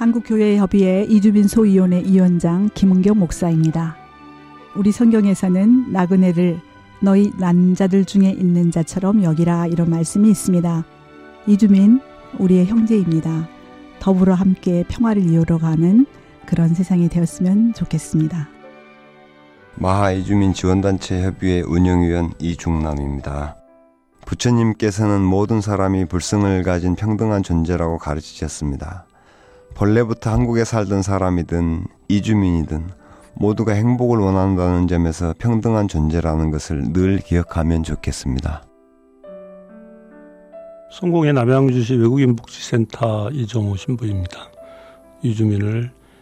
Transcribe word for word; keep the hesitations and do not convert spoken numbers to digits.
한국교회협의회 이주민 소위원회 위원장 김은경 목사입니다. 우리 성경에서는 나그네를 너희 난 자들 중에 있는 자처럼 여기라 이런 말씀이 있습니다. 이주민 우리의 형제입니다. 더불어 함께 평화를 이루어가는 그런 세상이 되었으면 좋겠습니다. 마하 이주민 지원단체 협의회 운영위원 이중남입니다. 부처님께서는 모든 사람이 불성을 가진 평등한 존재라고 가르치셨습니다. 본래부터 한국에 살던 사람이든 이주민이든 모두가 행복을 원한다는 점에서 평등한 존재라는 것을 늘 기억하면 좋겠습니다. 성공의 남양주시 외국인복지센터 이정호 신부입니다. 이주민을